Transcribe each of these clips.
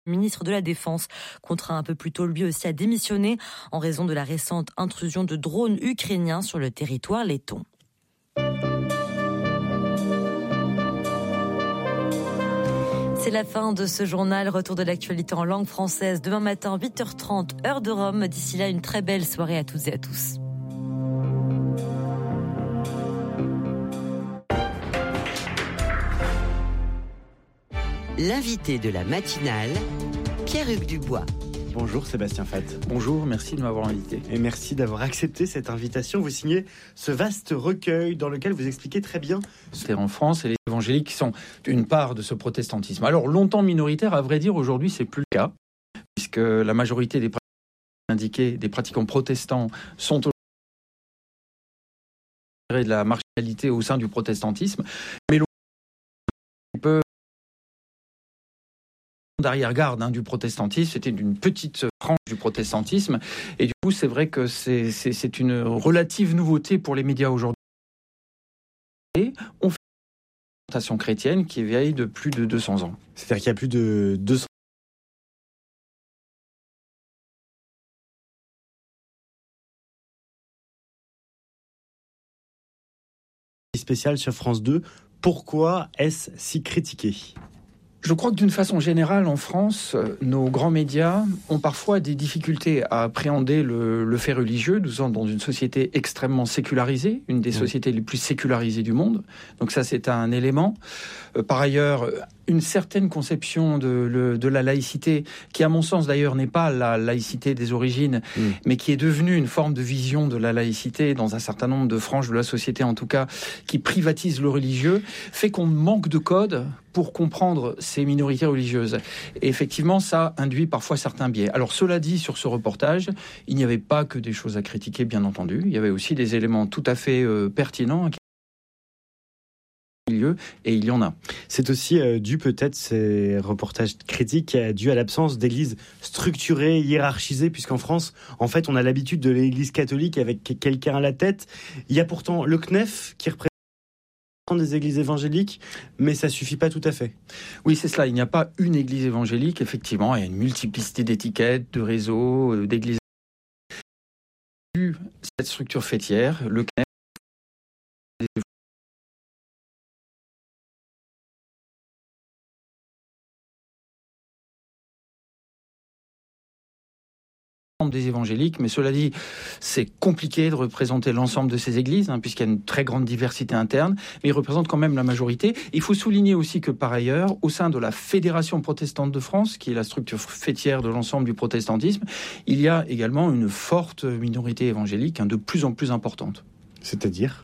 Le ministre de la Défense contraint un peu plus tôt lui aussi à démissionner en raison de la récente intrusion de drones ukrainiens sur le territoire letton. C'est la fin de ce journal. Retour de l'actualité en langue française demain matin 8h30 heure de Rome. D'ici là, une très belle soirée à toutes et à tous. L'invité de la matinale, Pierre-Hugues Dubois. Bonjour Sébastien Fath. Bonjour, merci de m'avoir invité. Et merci d'avoir accepté cette invitation. Vous signez ce vaste recueil dans lequel vous expliquez très bien... C'est en France et les évangéliques qui sont une part de ce protestantisme. Alors longtemps minoritaire, à vrai dire, aujourd'hui c'est plus le cas, puisque la majorité des pratiquants protestants sont de la marginalité au sein du protestantisme. Mais on peut d'arrière-garde du protestantisme, c'était d'une petite frange du protestantisme, et du coup c'est vrai que c'est une relative nouveauté pour les médias aujourd'hui. Et on fait une présentation chrétienne qui est vieille de plus de 200 ans. C'est-à-dire qu'il y a plus de 200 spécial sur France 2. Pourquoi est-ce si critiqué ? Je crois que d'une façon générale, en France, nos grands médias ont parfois des difficultés à appréhender le fait religieux. Nous sommes dans une société extrêmement sécularisée, une des sociétés les plus sécularisées du monde. Donc ça, c'est un élément. Par ailleurs, une certaine conception de la laïcité, qui à mon sens d'ailleurs n'est pas la laïcité des origines, mais qui est devenue une forme de vision de la laïcité dans un certain nombre de franges de la société en tout cas, qui privatise le religieux, fait qu'on manque de code pour comprendre ces minorités religieuses. Et effectivement, ça induit parfois certains biais. Alors cela dit, sur ce reportage, il n'y avait pas que des choses à critiquer, bien entendu. Il y avait aussi des éléments tout à fait pertinents et il y en a. C'est aussi dû peut-être, ces reportages critiques, dû à l'absence d'églises structurées, hiérarchisées, puisqu'en France, en fait, on a l'habitude de l'église catholique avec quelqu'un à la tête. Il y a pourtant le CNEF qui représente des églises évangéliques, mais ça suffit pas tout à fait. Oui, c'est cela. Il n'y a pas une église évangélique. Effectivement, il y a une multiplicité d'étiquettes, de réseaux, d'églises. Cette structure fêtière, le CNEF, des évangéliques, mais cela dit, c'est compliqué de représenter l'ensemble de ces églises, puisqu'il y a une très grande diversité interne, mais ils représentent quand même la majorité. Il faut souligner aussi que par ailleurs, au sein de la Fédération protestante de France, qui est la structure fêtière de l'ensemble du protestantisme, il y a également une forte minorité évangélique, de plus en plus importante. C'est-à-dire ?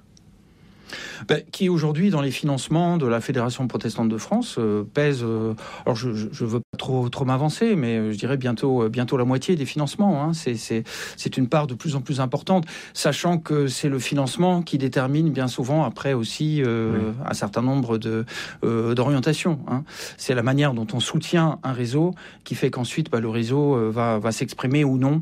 Qui aujourd'hui dans les financements de la Fédération protestante de France pèse, alors je veux pas trop m'avancer, mais je dirais bientôt la moitié des financements. C'est une part de plus en plus importante, sachant que c'est le financement qui détermine bien souvent après aussi un certain nombre d'orientations. C'est la manière dont on soutient un réseau qui fait qu'ensuite le réseau va s'exprimer ou non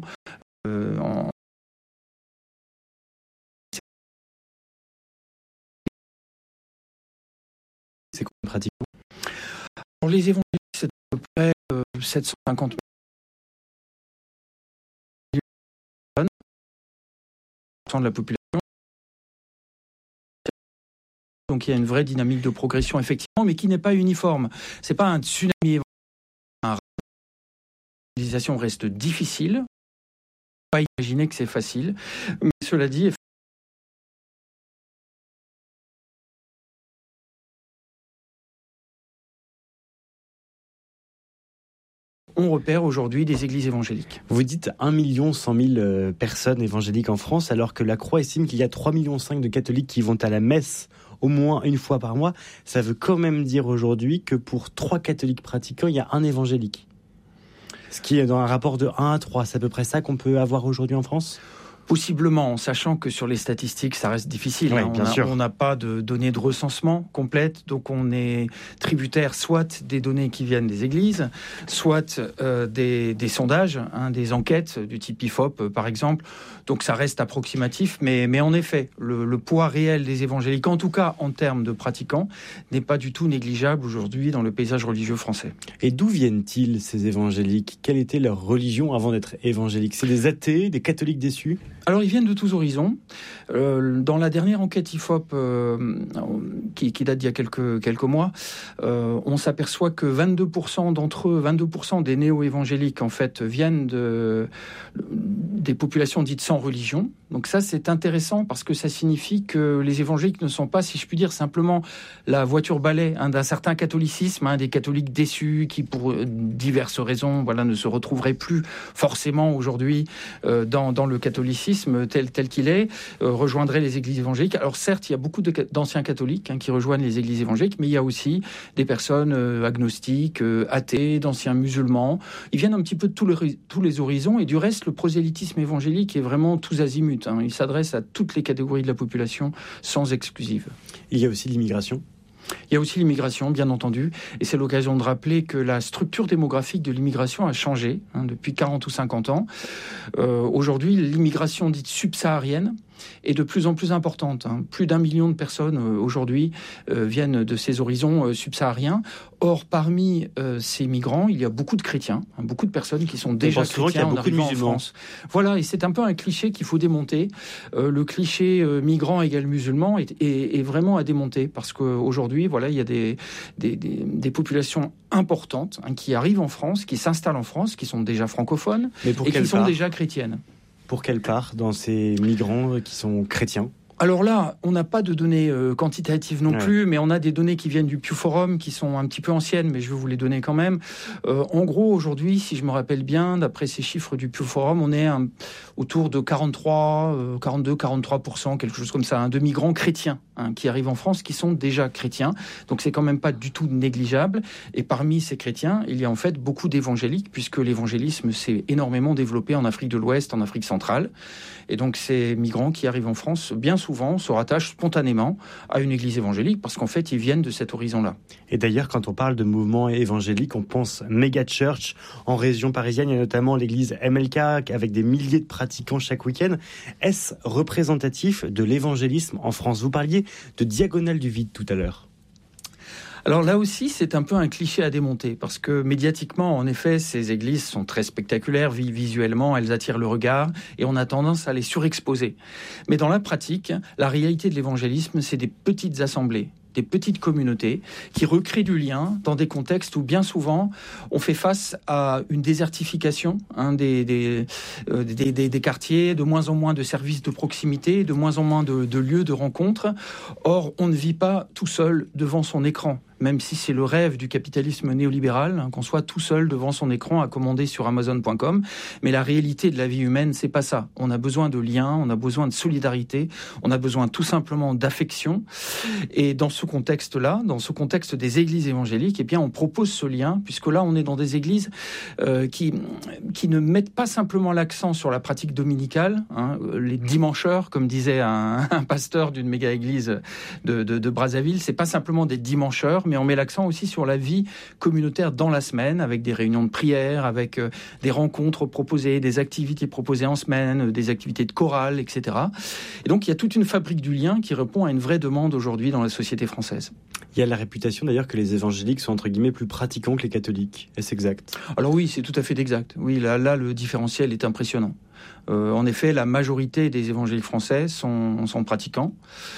C'est quoi pratiquement ? Alors, les évangéliques, c'est à peu près 750 000 de la population. Donc il y a une vraie dynamique de progression, effectivement, mais qui n'est pas uniforme. C'est pas un tsunami. L'utilisation reste difficile. Pas imaginer que c'est facile. Mais cela dit, on repère aujourd'hui des églises évangéliques. Vous dites 1 100 000 personnes évangéliques en France, alors que la Croix estime qu'il y a 3,5 millions de catholiques qui vont à la messe au moins une fois par mois. Ça veut quand même dire aujourd'hui que pour 3 catholiques pratiquants, il y a un évangélique. Ce qui est dans un rapport de 1 à 3. C'est à peu près ça qu'on peut avoir aujourd'hui en France ? Possiblement, en sachant que sur les statistiques, ça reste difficile. Oui, On n'a pas de données de recensement complètes, donc on est tributaire soit des données qui viennent des églises, soit des sondages, des enquêtes du type IFOP par exemple. Donc ça reste approximatif, mais en effet, le poids réel des évangéliques, en tout cas en termes de pratiquants, n'est pas du tout négligeable aujourd'hui dans le paysage religieux français. Et d'où viennent-ils ces évangéliques ? Quelle était leur religion avant d'être évangéliques ? C'est des athées, des catholiques déçus ? Alors, ils viennent de tous horizons. Dans la dernière enquête IFOP, qui date d'il y a quelques mois, on s'aperçoit que 22% d'entre eux, 22% des néo-évangéliques, en fait, viennent des populations dites sans religion. Donc ça, c'est intéressant parce que ça signifie que les évangéliques ne sont pas, si je puis dire, simplement la voiture-balai d'un certain catholicisme, des catholiques déçus qui, pour diverses raisons, ne se retrouveraient plus forcément aujourd'hui dans le catholicisme tel qu'il est, rejoindraient les églises évangéliques. Alors certes, il y a beaucoup d'anciens catholiques qui rejoignent les églises évangéliques, mais il y a aussi des personnes agnostiques, athées, d'anciens musulmans. Ils viennent un petit peu de tous les horizons, et du reste, le prosélytisme évangélique est vraiment tous azimuts. Il s'adresse à toutes les catégories de la population, sans exclusive. Il y a aussi l'immigration. Il y a aussi l'immigration, bien entendu, et c'est l'occasion de rappeler que la structure démographique de l'immigration a changé depuis 40 ou 50 ans. Aujourd'hui, l'immigration dite subsaharienne est de plus en plus importante. Plus d'1 million de personnes aujourd'hui viennent de ces horizons subsahariens. Or, parmi ces migrants, il y a beaucoup de chrétiens, beaucoup de personnes qui sont déjà chrétiens en arrivant en France. Voilà, et c'est un peu un cliché qu'il faut démonter. Le cliché migrant égale musulman est vraiment à démonter, parce qu'aujourd'hui, il y a des populations importantes qui arrivent en France, qui s'installent en France, qui sont déjà francophones et qui sont déjà chrétiennes. Pour quelle part dans ces migrants qui sont chrétiens ? Alors là, on n'a pas de données quantitatives non plus, mais on a des données qui viennent du Pew Forum, qui sont un petit peu anciennes, mais je vais vous les donner quand même. En gros, aujourd'hui, si je me rappelle bien, d'après ces chiffres du Pew Forum, on est autour de 42-43%, quelque chose comme ça, de migrants chrétiens qui arrivent en France, qui sont déjà chrétiens. Donc c'est quand même pas du tout négligeable. Et parmi ces chrétiens, il y a en fait beaucoup d'évangéliques, puisque l'évangélisme s'est énormément développé en Afrique de l'Ouest, en Afrique centrale. Et donc ces migrants qui arrivent en France, bien souvent, se rattachent spontanément à une église évangélique, parce qu'en fait, ils viennent de cet horizon-là. Et d'ailleurs, quand on parle de mouvement évangélique, on pense méga church. En région parisienne, il y a notamment l'église MLK, avec des milliers de pratiquants chaque week-end. Est-ce représentatif de l'évangélisme en France ? Vous parliez de diagonale du vide tout à l'heure. Alors là aussi, c'est un peu un cliché à démonter, parce que médiatiquement, en effet, ces églises sont très spectaculaires, visuellement, elles attirent le regard, et on a tendance à les surexposer. Mais dans la pratique, la réalité de l'évangélisme, c'est des petites assemblées, des petites communautés qui recréent du lien dans des contextes où bien souvent on fait face à une désertification des quartiers, de moins en moins de services de proximité, de moins en moins de lieux de rencontre. Or, on ne vit pas tout seul devant son écran. Même si c'est le rêve du capitalisme néolibéral, qu'on soit tout seul devant son écran à commander sur Amazon.com. Mais la réalité de la vie humaine, c'est pas ça. On a besoin de liens, on a besoin de solidarité, on a besoin tout simplement d'affection. Et dans ce contexte-là, dans ce contexte des églises évangéliques, on propose ce lien, puisque là, on est dans des églises qui ne mettent pas simplement l'accent sur la pratique dominicale, les dimancheurs, comme disait un pasteur d'une méga église de Brazzaville, c'est pas simplement des dimancheurs, mais on met l'accent aussi sur la vie communautaire dans la semaine, avec des réunions de prière, avec des rencontres proposées, des activités proposées en semaine, des activités de chorale, etc. Et donc il y a toute une fabrique du lien qui répond à une vraie demande aujourd'hui dans la société française. Il y a la réputation d'ailleurs que les évangéliques sont entre guillemets plus pratiquants que les catholiques. Est-ce exact ? Alors oui, c'est tout à fait exact. Oui, là le différentiel est impressionnant. En effet, la majorité des évangéliques français sont pratiquants.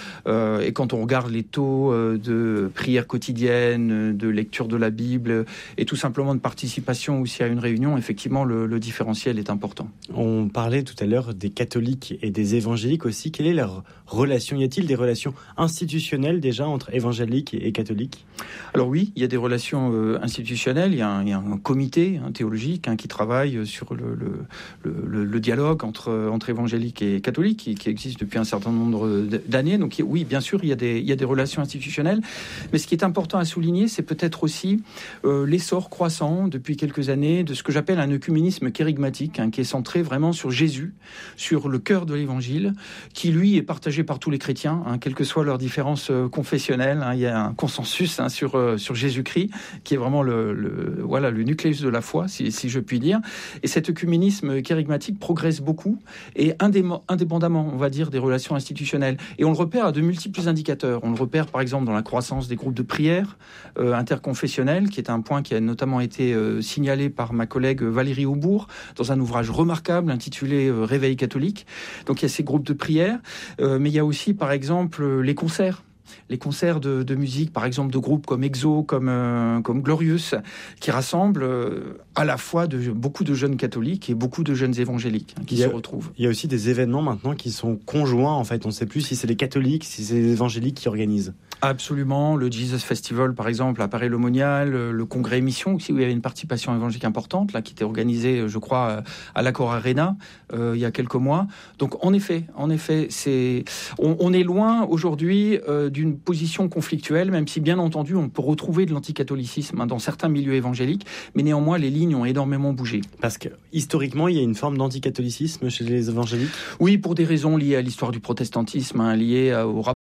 Et quand on regarde les taux de prière quotidienne, de lecture de la Bible et tout simplement de participation aussi à une réunion, effectivement, le différentiel est important. On parlait tout à l'heure des catholiques et des évangéliques aussi. Quelle est leur relation ? Y a-t-il des relations institutionnelles déjà entre évangéliques et catholiques ? Alors oui, il y a des relations institutionnelles. Il y a un comité théologique qui travaille sur le dialogue entre évangéliques et catholiques qui existe depuis un certain nombre d'années. Donc oui, bien sûr, il y a des relations institutionnelles. Mais ce qui est important à souligner, c'est peut-être aussi l'essor croissant depuis quelques années de ce que j'appelle un œcuménisme kérigmatique, qui est centré vraiment sur Jésus, sur le cœur de l'Évangile, qui lui est partagé par tous les chrétiens, quelles que soient leurs différences confessionnelles. Il y a un consensus sur Jésus-Christ, qui est vraiment le nucléus de la foi, si je puis dire. Et cet œcuménisme kérigmatique progresse beaucoup, et indépendamment, on va dire, des relations institutionnelles. Et on le repère à de multiples indicateurs. On le repère, par exemple, dans la croissance des groupes de prière interconfessionnels, qui est un point qui a notamment été signalé par ma collègue Valérie Aubourg, dans un ouvrage remarquable intitulé Réveil catholique. Donc il y a ces groupes de prière, mais il y a aussi, par exemple, les concerts de musique, par exemple de groupes comme EXO, comme Glorious, qui rassemblent à la fois beaucoup de jeunes catholiques et beaucoup de jeunes évangéliques qui se retrouvent. Il y a aussi des événements maintenant qui sont conjoints, en fait. On ne sait plus si c'est les catholiques, si c'est les évangéliques qui organisent. Absolument. Le Jesus Festival, par exemple, à Paris-le-Monial, le congrès Mission aussi, où il y avait une participation évangélique importante, là, qui était organisée, je crois, à l'Accor Arena, il y a quelques mois. Donc, en effet, on est loin aujourd'hui d'une position conflictuelle, même si, bien entendu, on peut retrouver de l'anticatholicisme dans certains milieux évangéliques, mais néanmoins, les lignes ont énormément bougé. Parce que, historiquement, il y a une forme d'anticatholicisme chez les évangéliques ? Oui, pour des raisons liées à l'histoire du protestantisme, liées au rapport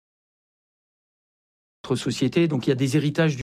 de notre société. Donc, il y a des héritages du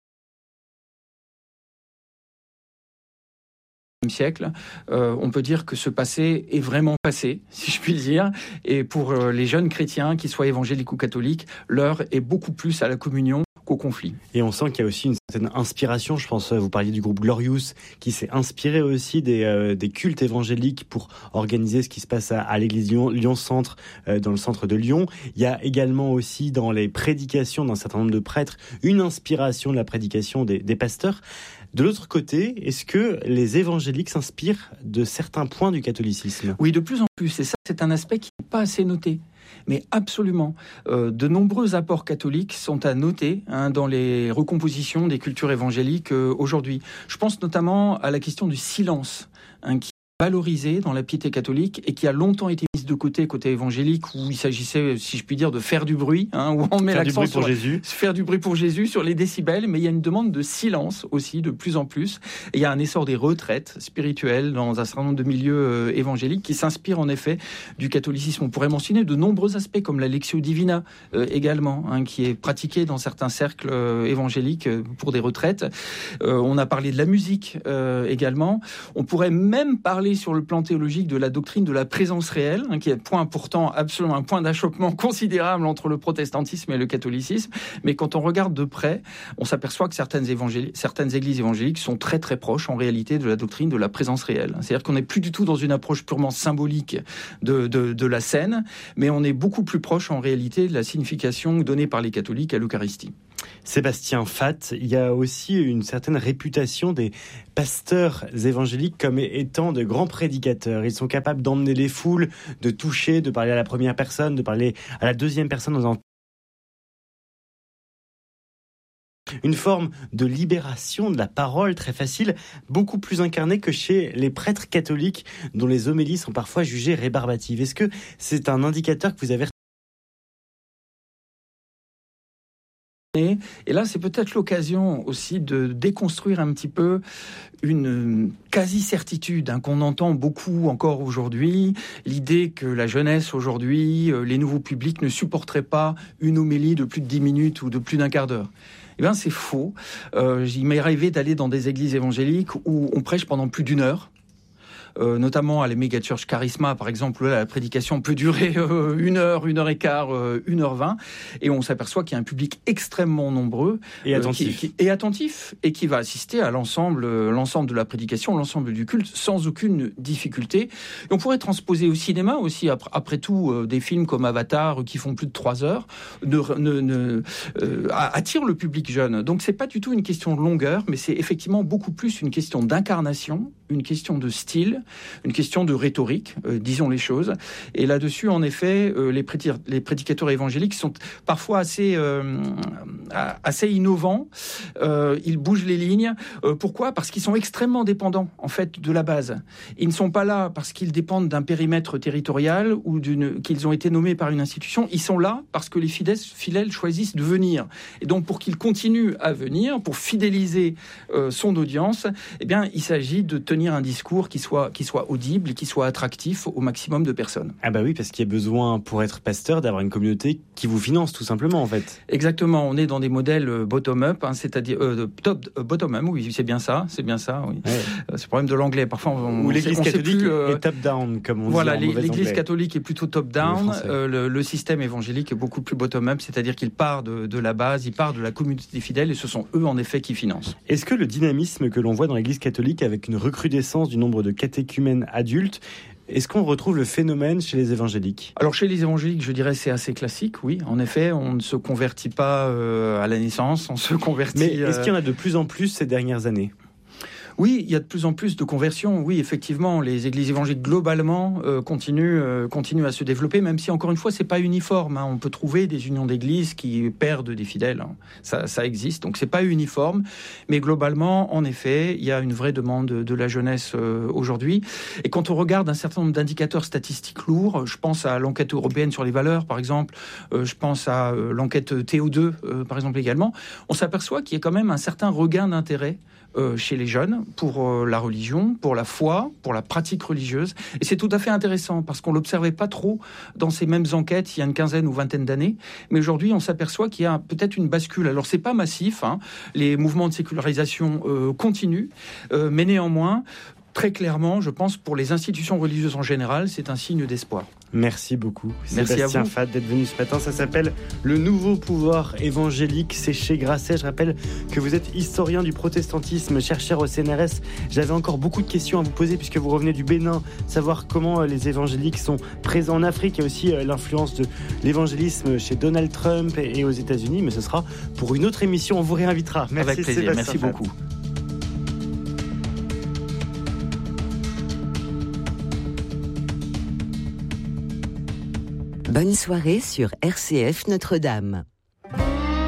siècle. On peut dire que ce passé est vraiment passé, si je puis dire, et pour les jeunes chrétiens, qu'ils soient évangéliques ou catholiques, l'heure est beaucoup plus à la communion qu'au conflit. Et on sent qu'il y a aussi une certaine inspiration, je pense, vous parliez du groupe Glorious, qui s'est inspiré aussi des cultes évangéliques pour organiser ce qui se passe à l'église Lyon-Centre, dans le centre de Lyon. Il y a également aussi dans les prédications d'un certain nombre de prêtres, une inspiration de la prédication des pasteurs. De l'autre côté, est-ce que les évangéliques s'inspirent de certains points du catholicisme ? Oui, de plus en plus. Et ça, c'est un aspect qui n'est pas assez noté. Mais absolument. De nombreux apports catholiques sont à noter dans les recompositions des cultures évangéliques aujourd'hui. Je pense notamment à la question du silence, qui est valorisé dans la piété catholique et qui a longtemps été mise de côté évangélique, où il s'agissait, si je puis dire, de faire du bruit, où on met l'accent sur faire du bruit pour Jésus, sur les décibels, mais il y a une demande de silence aussi, de plus en plus. Et il y a un essor des retraites spirituelles dans un certain nombre de milieux évangéliques qui s'inspirent en effet du catholicisme. On pourrait mentionner de nombreux aspects comme la Lectio Divina également, qui est pratiquée dans certains cercles évangéliques pour des retraites. On a parlé de la musique également. On pourrait même parler sur le plan théologique de la doctrine de la présence réelle, qui est absolument un point d'achoppement considérable entre le protestantisme et le catholicisme. Mais quand on regarde de près, on s'aperçoit que certaines églises évangéliques sont très très proches en réalité de la doctrine de la présence réelle. C'est-à-dire qu'on n'est plus du tout dans une approche purement symbolique de la scène, mais on est beaucoup plus proche en réalité de la signification donnée par les catholiques à l'Eucharistie. Sébastien Fath, il y a aussi une certaine réputation des pasteurs évangéliques comme étant de grands prédicateurs. Ils sont capables d'emmener les foules, de toucher, de parler à la première personne, de parler à la deuxième personne dans une forme de libération de la parole très facile, beaucoup plus incarnée que chez les prêtres catholiques dont les homélies sont parfois jugées rébarbatives. Est-ce que c'est un indicateur que vous avez ? Et là, c'est peut-être l'occasion aussi de déconstruire un petit peu une quasi-certitude qu'on entend beaucoup encore aujourd'hui, l'idée que la jeunesse aujourd'hui, les nouveaux publics ne supporteraient pas une homélie de plus de 10 minutes ou de plus d'un quart d'heure. Eh bien, c'est faux. Il m'est arrivé d'aller dans des églises évangéliques où on prêche pendant plus d'une heure. Notamment à la méga-church Charisma, par exemple, là, la prédication peut durer 1 heure, 1 heure et quart, 1h20, et on s'aperçoit qu'il y a un public extrêmement nombreux et attentif, et qui va assister à l'ensemble de la prédication, l'ensemble du culte, sans aucune difficulté. Et on pourrait transposer au cinéma aussi, après tout, des films comme Avatar qui font plus de 3 heures, attirent le public jeune. Donc c'est pas du tout une question de longueur, mais c'est effectivement beaucoup plus une question d'incarnation, une question de style, une question de rhétorique, disons les choses. Et là-dessus, en effet, les prédicateurs évangéliques sont parfois assez innovants. Ils bougent les lignes. Pourquoi ? Parce qu'ils sont extrêmement dépendants, en fait, de la base. Ils ne sont pas là parce qu'ils dépendent d'un périmètre territorial ou qu'ils ont été nommés par une institution. Ils sont là parce que les fidèles choisissent de venir. Et donc, pour qu'ils continuent à venir, pour fidéliser son audience, eh bien, il s'agit de tenir un discours qui soit audible et qui soit attractif au maximum de personnes. Ah bah oui, parce qu'il y a besoin, pour être pasteur, d'avoir une communauté qui vous finance, tout simplement, en fait. Exactement. On est dans des modèles bottom-up, c'est-à-dire bottom-up, oui, c'est bien ça, oui. Ouais. C'est le problème de l'anglais. Parfois, ou l'Église catholique est top-down, comme on dit en mauvais anglais. Voilà, l'Église catholique est plutôt top-down. Le système évangélique est beaucoup plus bottom-up, c'est-à-dire qu'il part de la base, il part de la communauté des fidèles, et ce sont eux, en effet, qui financent. Est-ce que le dynamisme que l'on voit dans l'Église catholique, avec une recrudescence du nombre de catéchumènes adultes, est-ce qu'on retrouve le phénomène chez les évangéliques ? Alors chez les évangéliques, je dirais c'est assez classique, oui. En effet, on ne se convertit pas à la naissance, on se convertit... Mais est-ce qu'il y en a de plus en plus ces dernières années ? Oui, il y a de plus en plus de conversions. Oui, effectivement, les églises évangéliques globalement continuent à se développer, même si encore une fois, c'est pas uniforme. On peut trouver des unions d'églises qui perdent des fidèles. Ça existe, donc c'est pas uniforme. Mais globalement, en effet, il y a une vraie demande de la jeunesse aujourd'hui. Et quand on regarde un certain nombre d'indicateurs statistiques lourds, je pense à l'enquête européenne sur les valeurs, par exemple, je pense à l'enquête TO2, par exemple également, on s'aperçoit qu'il y a quand même un certain regain d'intérêt chez les jeunes pour la religion, pour la foi, pour la pratique religieuse. Et c'est tout à fait intéressant parce qu'on l'observait pas trop dans ces mêmes enquêtes il y a une quinzaine ou vingtaine d'années. Mais aujourd'hui, on s'aperçoit qu'il y a peut-être une bascule. Alors, c'est pas massif, les mouvements de sécularisation continuent, mais néanmoins, très clairement, je pense, pour les institutions religieuses en général, c'est un signe d'espoir. Merci beaucoup, Merci Sébastien Fath, d'être venu ce matin. Ça s'appelle Le Nouveau Pouvoir Évangélique. C'est chez Grasset. Je rappelle que vous êtes historien du protestantisme, chercheur au CNRS. J'avais encore beaucoup de questions à vous poser puisque vous revenez du Bénin. Savoir comment les évangéliques sont présents en Afrique. Il y a aussi l'influence de l'évangélisme chez Donald Trump et aux États-Unis. Mais ce sera pour une autre émission. On vous réinvitera. Merci, avec plaisir. Sébastien Merci Fath. beaucoup. Bonne soirée sur RCF Notre-Dame.